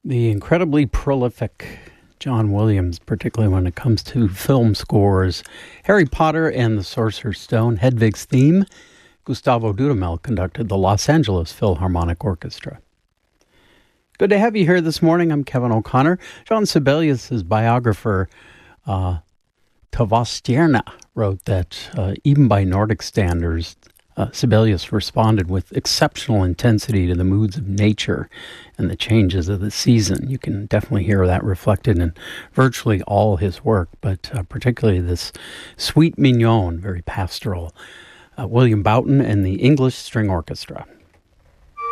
The incredibly prolific John Williams, particularly when it comes to film scores. Harry Potter and the Sorcerer's Stone, Hedwig's Theme. Gustavo Dudamel conducted the Los Angeles Philharmonic Orchestra. Good to have you here this morning. I'm Kevin O'Connor. John Sibelius' biographer, Tavastierna, wrote that even by Nordic standards, Sibelius responded with exceptional intensity to the moods of nature and the changes of the season. You can definitely hear that reflected in virtually all his work, but particularly this Suite Mignon, very pastoral. William Boughton and the English String Orchestra.